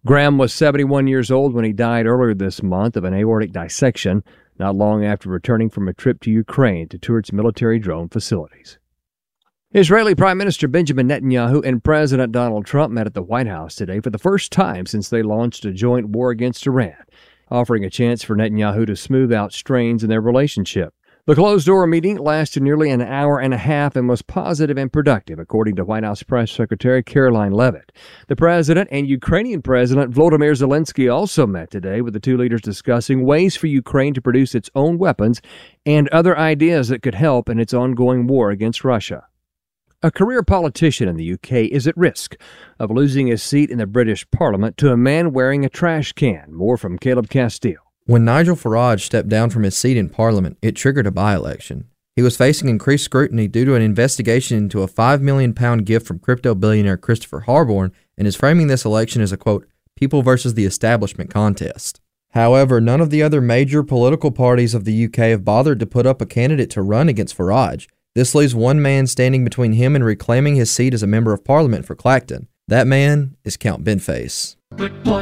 Graham was 71 years old when he died earlier this month of an aortic dissection, not long after returning from a trip to Ukraine to tour its military drone facilities. Israeli Prime Minister Benjamin Netanyahu and President Donald Trump met at the White House today for the first time since they launched a joint war against Iran, offering a chance for Netanyahu to smooth out strains in their relationship. The closed-door meeting lasted nearly an hour and a half and was positive and productive, according to White House Press Secretary Caroline Leavitt. The president and Ukrainian President Volodymyr Zelensky also met today, with the two leaders discussing ways for Ukraine to produce its own weapons and other ideas that could help in its ongoing war against Russia. A career politician in the UK is at risk of losing his seat in the British Parliament to a man wearing a trash can. More from Caleb Castile. When Nigel Farage stepped down from his seat in Parliament, it triggered a by-election. He was facing increased scrutiny due to an investigation into a £5 million gift from crypto billionaire Christopher Harborn, and is framing this election as a, quote, people versus the establishment contest. However, none of the other major political parties of the UK have bothered to put up a candidate to run against Farage. This leaves one man standing between him and reclaiming his seat as a member of Parliament for Clacton. That man is Count Benface.